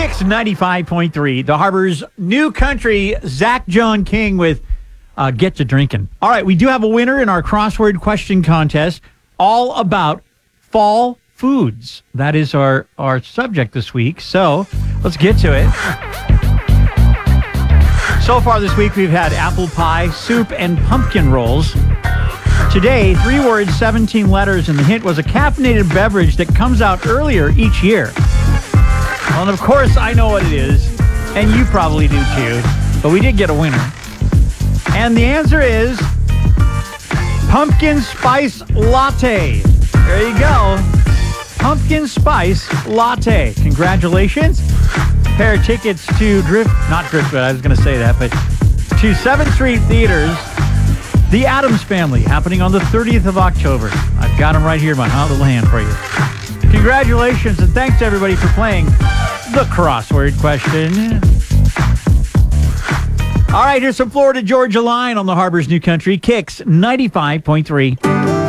Kicks 95.3, the Harbor's new country, Zach John King with Get to Drinking. All right, we do have a winner in our crossword question contest, all about fall foods. That is our subject this week, so let's get to it. So far this week, we've had apple pie, soup, and pumpkin rolls. Today, 3 words, 17 letters, and the hint was a caffeinated beverage that comes out earlier each year. Well, and of course, I know what it is, and you probably do too, but we did get a winner. And the answer is pumpkin spice latte. There you go. Pumpkin spice latte. Congratulations. Pair of tickets to not Driftwood, I was going to say that, but to 7th Street Theaters, The Addams Family, happening on the 30th of October. I've got them right here in my hot little hand for you. Congratulations, and thanks to everybody for playing the crossword question. All right, here's some Florida Georgia Line on the Harbor's New Country, Kicks 95.3.